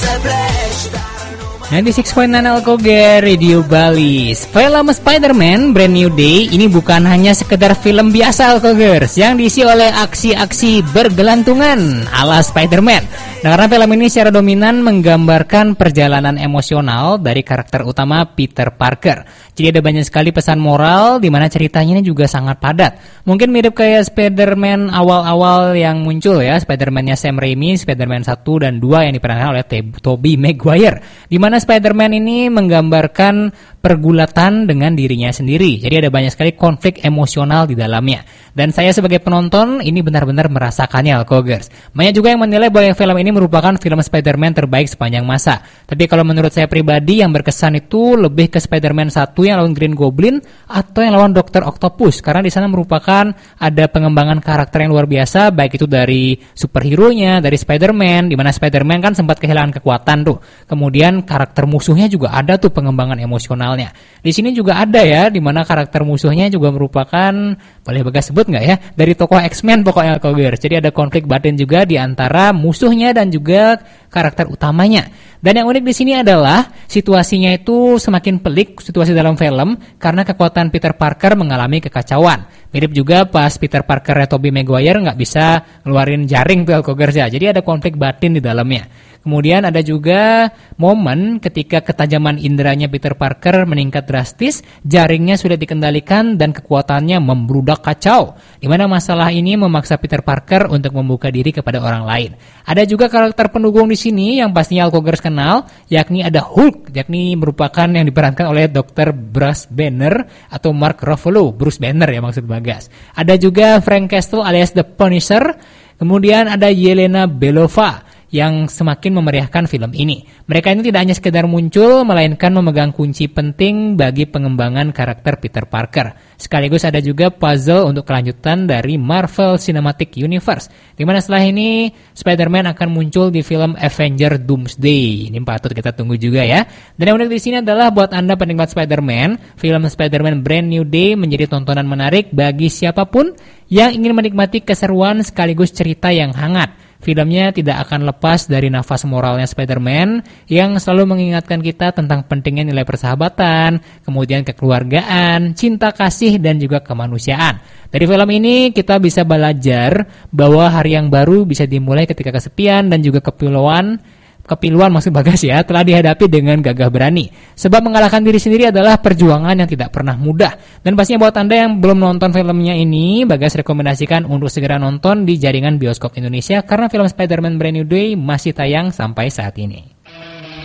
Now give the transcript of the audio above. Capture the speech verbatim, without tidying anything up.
sembilan puluh enam koma sembilan Alkoger Radio Bali. Film Spider-Man Brand New Day ini bukan hanya sekedar film biasa Alkogers yang diisi oleh aksi-aksi bergelantungan ala Spider-Man. Nah, karena film ini secara dominan menggambarkan perjalanan emosional dari karakter utama Peter Parker. Jadi ada banyak sekali pesan moral di mana ceritanya ini juga sangat padat. Mungkin mirip kayak Spider-Man awal-awal yang muncul ya, Spider-Man-nya Sam Raimi, Spider-Man satu dan dua yang diperankan oleh Tobey Maguire. Di mana Spider-Man ini menggambarkan pergulatan dengan dirinya sendiri. Jadi ada banyak sekali konflik emosional di dalamnya. Dan saya sebagai penonton ini benar-benar merasakannya Alkogers. Banyak juga yang menilai bahwa film ini merupakan film Spider-Man terbaik sepanjang masa. Tapi kalau menurut saya pribadi yang berkesan itu lebih ke Spider-Man satu yang lawan Green Goblin atau yang lawan dokter Octopus. Karena di sana merupakan ada pengembangan karakter yang luar biasa, baik itu dari superhero-nya, dari Spider-Man, di mana Spider-Man kan sempat kehilangan kekuatan tuh. Kemudian karakter musuhnya juga ada tuh pengembangan emosionalnya. Di sini juga ada ya, di mana karakter musuhnya juga merupakan, boleh bagas sebut nggak ya, dari tokoh X-Men pokoknya Alkogers. Jadi ada konflik batin juga di antara musuhnya dan juga karakter utamanya. Dan yang unik di sini adalah situasinya itu semakin pelik situasi dalam film karena kekuatan Peter Parker mengalami kekacauan. Mirip juga pas Peter Parker Tobey Maguire nggak bisa ngeluarin jaring tuh Alkogers ya. Jadi ada konflik batin di dalamnya. Kemudian ada juga momen ketika ketajaman inderanya Peter Parker meningkat drastis, jaringnya sudah dikendalikan dan kekuatannya membludak kacau. Di mana masalah ini memaksa Peter Parker untuk membuka diri kepada orang lain. Ada juga karakter pendukung di sini yang pastinya Alkogers kenal, yakni ada Hulk, yakni merupakan yang diperankan oleh dokter Bruce Banner atau Mark Ruffalo, Bruce Banner ya maksud Bagas. Ada juga Frank Castle alias The Punisher, kemudian ada Yelena Belova yang semakin memeriahkan film ini. Mereka ini tidak hanya sekedar muncul, melainkan memegang kunci penting bagi pengembangan karakter Peter Parker. Sekaligus ada juga puzzle untuk kelanjutan dari Marvel Cinematic Universe, di mana setelah ini Spider-Man akan muncul di film Avengers Doomsday. Ini patut kita tunggu juga ya. Dan yang unik di sini adalah buat Anda penikmat Spider-Man, film Spider-Man Brand New Day menjadi tontonan menarik bagi siapapun yang ingin menikmati keseruan sekaligus cerita yang hangat. Filmnya tidak akan lepas dari nafas moralnya Spider-Man yang selalu mengingatkan kita tentang pentingnya nilai persahabatan, kemudian kekeluargaan, cinta kasih, dan juga kemanusiaan. Dari film ini kita bisa belajar bahwa hari yang baru bisa dimulai ketika kesepian dan juga kepiluan, kepiluan maksud Bagas ya, telah dihadapi dengan gagah berani. Sebab mengalahkan diri sendiri adalah perjuangan yang tidak pernah mudah. Dan pastinya buat Anda yang belum nonton filmnya ini, Bagas rekomendasikan untuk segera nonton di jaringan bioskop Indonesia karena film Spider-Man Brand New Day masih tayang sampai saat ini.